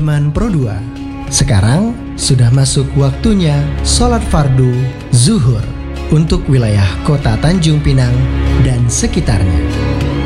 Budiman Pro 2. Sekarang sudah masuk waktunya sholat fardu zuhur untuk wilayah kota Tanjung Pinang dan sekitarnya.